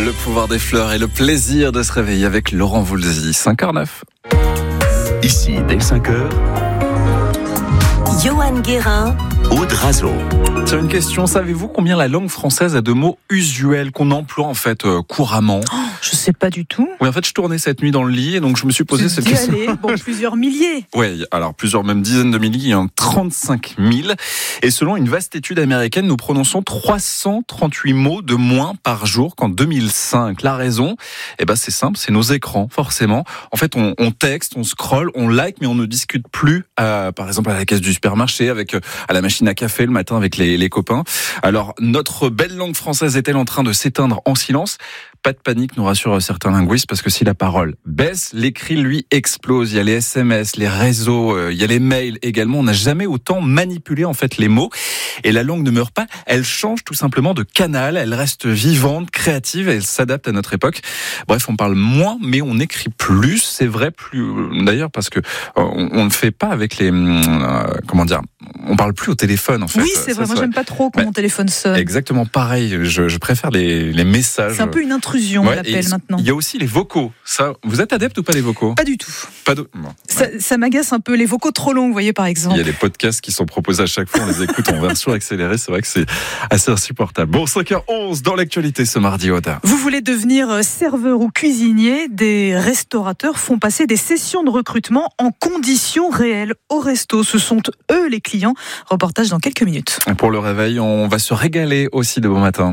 Le pouvoir des fleurs et le plaisir de se réveiller avec Laurent Voulzy, 5h09. Ici, dès 5h, Johan Guérin, Aude Razo. Tiens, une question, savez-vous combien la langue française a de mots usuels qu'on emploie en fait couramment? Je sais pas du tout. Oui, en fait, je tournais cette nuit dans le lit et donc je me suis posé cette question. Plusieurs milliers. Oui, alors plusieurs, même dizaines de milliers, 35 000. Et selon une vaste étude américaine, nous prononçons 338 mots de moins par jour qu'en 2005. La raison, c'est simple, c'est nos écrans, forcément. En fait, on texte, on scrolle, on like, mais on ne discute plus, par exemple, à la caisse du supermarché, à la machine à café le matin avec les copains. Alors, notre belle langue française est-elle en train de s'éteindre en silence ? Pas de panique, nous rassurent certains linguistes, parce que si la parole baisse, l'écrit, lui, explose. Il y a les SMS, les réseaux, il y a les mails également. On n'a jamais autant manipulé, en fait, les mots. Et la langue ne meurt pas, elle change tout simplement de canal. Elle reste vivante, créative, et elle s'adapte à notre époque. Bref, on parle moins, mais on écrit plus. C'est vrai, plus, d'ailleurs, parce que on ne fait pas avec les, on parle plus au téléphone, en fait. Oui, c'est vrai. Moi, j'aime pas trop quand mon téléphone sonne. Exactement pareil. Je préfère les messages. C'est un peu une intrusion, on l'appelle maintenant. Il y a aussi les vocaux. Ça, vous êtes adepte ou pas des vocaux ? Pas du tout. Bon, ça m'agace un peu, les vocaux trop longs, vous voyez, par exemple. Il y a des podcasts qui sont proposés à chaque fois, on les écoute en version accélérée, c'est vrai que c'est assez insupportable. Bon, 5h11 dans l'actualité ce mardi, Oda. Vous voulez devenir serveur ou cuisinier ? Des restaurateurs font passer des sessions de recrutement en conditions réelles au resto. Ce sont eux les clients. Reportage dans quelques minutes. Pour le réveil, on va se régaler aussi de bon matin.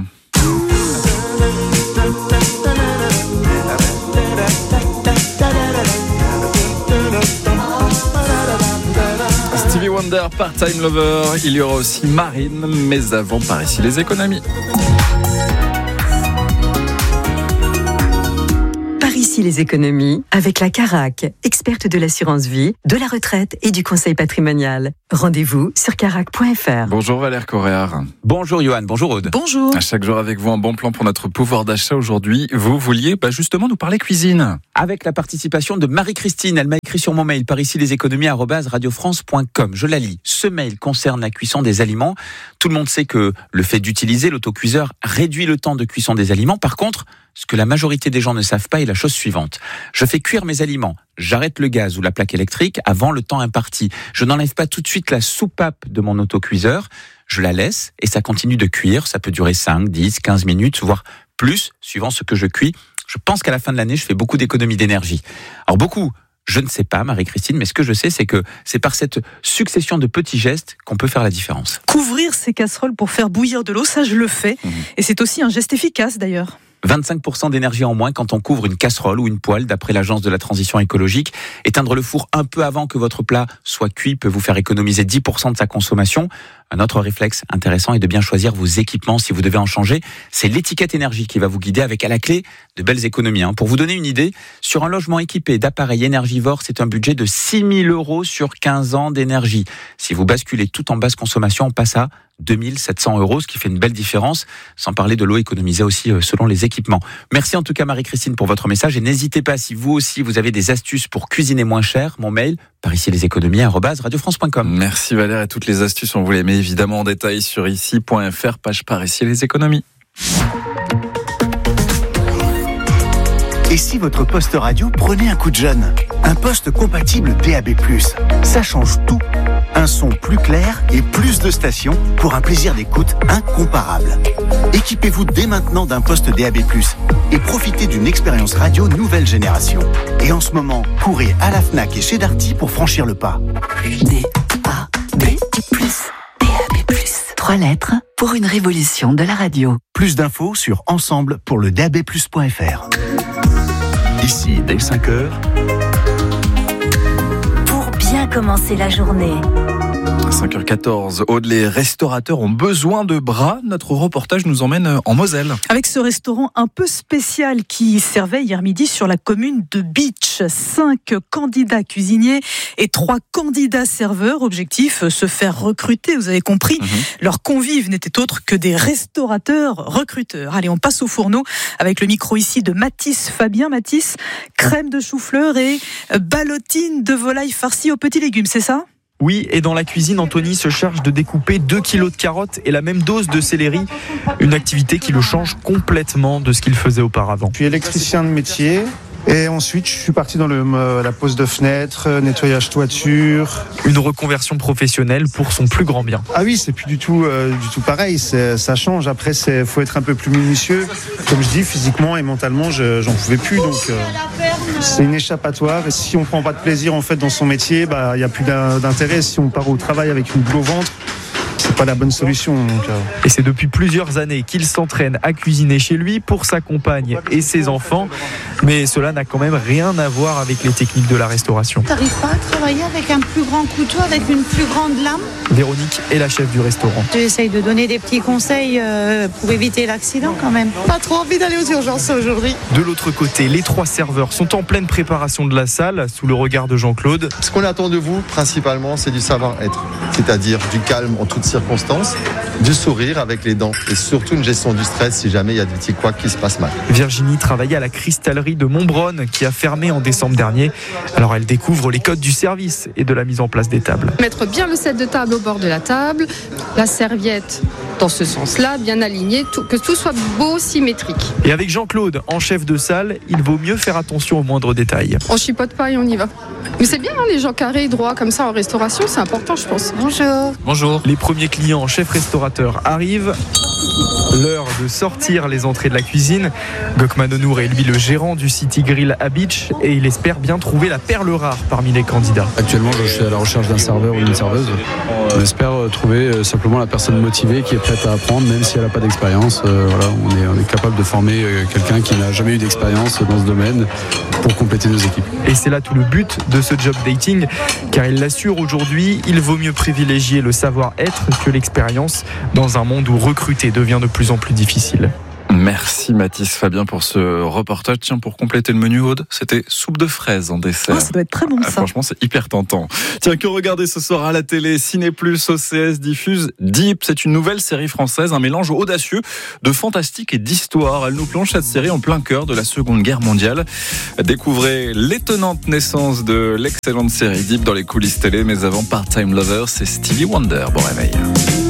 Stevie Wonder, Part-Time Lover, il y aura aussi Marine, mais avant, par ici, les économies. Ici les économies avec la Carac, experte de l'assurance vie, de la retraite et du conseil patrimonial. Rendez-vous sur carac.fr. Bonjour Valère Coréard. Bonjour Johan, bonjour Aude. Bonjour. À chaque jour avec vous, un bon plan pour notre pouvoir d'achat aujourd'hui. Vous vouliez justement nous parler cuisine. Avec la participation de Marie-Christine, elle m'a écrit sur mon mail par ici les économies @radiofrance.com. Je la lis. Ce mail concerne la cuisson des aliments. Tout le monde sait que le fait d'utiliser l'autocuiseur réduit le temps de cuisson des aliments. Par contre, ce que la majorité des gens ne savent pas est la chose suivante. Je fais cuire mes aliments, j'arrête le gaz ou la plaque électrique avant le temps imparti. Je n'enlève pas tout de suite la soupape de mon autocuiseur, je la laisse et ça continue de cuire. Ça peut durer 5, 10, 15 minutes, voire plus, suivant ce que je cuis. Je pense qu'à la fin de l'année, je fais beaucoup d'économies d'énergie. Alors beaucoup, je ne sais pas, Marie-Christine, mais ce que je sais, c'est que c'est par cette succession de petits gestes qu'on peut faire la différence. Couvrir ses casseroles pour faire bouillir de l'eau, ça je le fais. Et c'est aussi un geste efficace d'ailleurs. 25% d'énergie en moins quand on couvre une casserole ou une poêle, d'après l'Agence de la transition écologique. Éteindre le four un peu avant que votre plat soit cuit peut vous faire économiser 10% de sa consommation. Un autre réflexe intéressant est de bien choisir vos équipements si vous devez en changer. C'est l'étiquette énergie qui va vous guider avec à la clé de belles économies. Pour vous donner une idée, sur un logement équipé d'appareils énergivores, c'est un budget de 6 000 € sur 15 ans d'énergie. Si vous basculez tout en basse consommation, on passe à 2 700 €, ce qui fait une belle différence, sans parler de l'eau économisée aussi selon les équipements. Merci en tout cas Marie-Christine pour votre message et n'hésitez pas si vous aussi vous avez des astuces pour cuisiner moins cher, mon mail par ici les économies @radiofrance.com. Merci Valère et toutes les astuces on vous les met évidemment en détail sur ici.fr, page par ici les économies. Et si votre poste radio prenait un coup de jeune ? Un poste compatible DAB+, ça change tout. Un son plus clair et plus de stations pour un plaisir d'écoute incomparable. Équipez-vous dès maintenant d'un poste DAB+, et profitez d'une expérience radio nouvelle génération. Et en ce moment, courez à la Fnac et chez Darty pour franchir le pas. DAB+. 3 lettres pour une révolution de la radio. Plus d'infos sur ensemble pour le dabplus.fr. Ici, dès 5h, Pour bien commencer la journée. 5h14, Aude, les restaurateurs ont besoin de bras. Notre reportage nous emmène en Moselle. Avec ce restaurant un peu spécial qui servait hier midi sur la commune de Bitche. 5 candidats cuisiniers et 3 candidats serveurs. Objectif, se faire recruter, vous avez compris. Leurs convives n'étaient autres que des restaurateurs recruteurs. Allez, on passe au fourneau avec le micro ici de Mathis Fabien. Mathis, crème de chou-fleur et ballotine de volaille farcie aux petits légumes, c'est ça ? Oui, et dans la cuisine, Anthony se charge de découper 2 kilos de carottes et la même dose de céleri. Une activité qui le change complètement de ce qu'il faisait auparavant. Je suis électricien de métier. Et ensuite, je suis parti dans la pose de fenêtres, nettoyage toiture. Une reconversion professionnelle pour son plus grand bien. Ah oui, c'est plus du tout pareil. Ça change. Après, faut être un peu plus minutieux. Comme je dis, physiquement et mentalement, j'en pouvais plus. Donc, c'est une échappatoire. Et si on prend pas de plaisir en fait dans son métier, il y a plus d'intérêt. Si on part au travail avec une boule au ventre, c'est pas la bonne solution. Et c'est depuis plusieurs années qu'il s'entraîne à cuisiner chez lui pour sa compagne et ses enfants. Mais cela n'a quand même rien à voir avec les techniques de la restauration. T'arrives pas à travailler avec un plus grand couteau, avec une plus grande lame ? Véronique est la chef du restaurant. J'essaye de donner des petits conseils pour éviter l'accident quand même. Pas trop envie d'aller aux urgences aujourd'hui. De l'autre côté, les 3 serveurs sont en pleine préparation de la salle, sous le regard de Jean-Claude. Ce qu'on attend de vous, principalement, c'est du savoir-être. C'est-à-dire du calme en toutes circonstances, du sourire avec les dents et surtout une gestion du stress si jamais il y a des petits couacs qui se passent mal. Virginie travaillait à la cristallerie de Montbronne qui a fermé en décembre dernier. Alors elle découvre les codes du service et de la mise en place des tables. Mettre bien le set de table au bord de la table, la serviette dans ce sens-là, bien alignée, que tout soit beau, symétrique. Et avec Jean-Claude en chef de salle, il vaut mieux faire attention aux moindres détails. On chipote pas et on y va. Mais c'est bien, les gens carrés, droits comme ça en restauration, c'est important je pense. Bonjour. Bonjour. Les premiers clients chef restaurateur arrivent. L'heure de sortir les entrées de la cuisine. Gokman Onour est lui le gérant du City Grill à Beach et il espère bien trouver la perle rare parmi les candidats. Actuellement, je suis à la recherche d'un serveur ou d'une serveuse. On espère trouver simplement la personne motivée qui est prête à apprendre, même si elle n'a pas d'expérience. On est capable de former quelqu'un qui n'a jamais eu d'expérience dans ce domaine pour compléter nos équipes. Et c'est là tout le but de ce job dating, car il l'assure aujourd'hui, il vaut mieux privilégier le savoir-être que l'expérience dans un monde où recruter devient de plus en plus difficile. Merci Mathis Fabien pour ce reportage. Tiens, pour compléter le menu, Aude, c'était soupe de fraises en dessert. Oh, ça doit être très bon ça. Franchement, c'est hyper tentant. Tiens, que regarder ce soir à la télé, Ciné+, OCS diffuse Deep. C'est une nouvelle série française, un mélange audacieux de fantastique et d'histoire. Elle nous plonge cette série en plein cœur de la Seconde Guerre mondiale. Découvrez l'étonnante naissance de l'excellente série Deep dans les coulisses télé. Mais avant, Part-Time Lovers, c'est Stevie Wonder. Bon réveil.